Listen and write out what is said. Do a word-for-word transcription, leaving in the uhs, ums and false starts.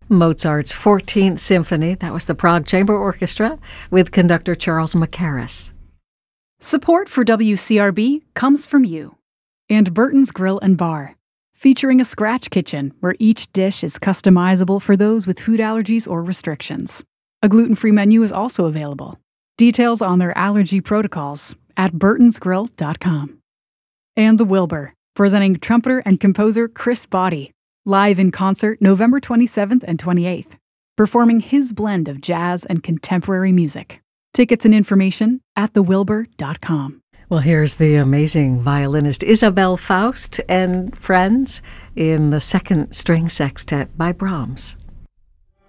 Mozart's fourteenth Symphony. That was the Prague Chamber Orchestra with conductor Charles Mackerras. Support for W C R B comes from you. And Burton's Grill and Bar, featuring a scratch kitchen where each dish is customizable for those with food allergies or restrictions. A gluten-free menu is also available. Details on their allergy protocols at burtons grill dot com. And The Wilbur, presenting trumpeter and composer Chris Botti, live in concert November twenty-seventh and twenty-eighth, performing his blend of jazz and contemporary music. Tickets and information at the wilbur dot com. Well, here's the amazing violinist Isabel Faust and friends in the Second String Sextet by Brahms.